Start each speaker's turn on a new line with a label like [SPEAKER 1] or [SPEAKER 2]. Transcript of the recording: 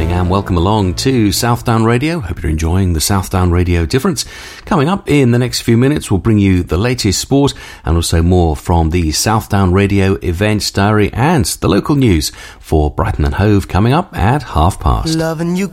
[SPEAKER 1] morning and welcome along to Southdown Radio. Hope you're enjoying the Southdown Radio Difference. Coming up in the next few minutes, we'll bring you the latest sport and also more from the Southdown Radio Events Diary and the local news for Brighton and Hove coming up at past.
[SPEAKER 2] Loving you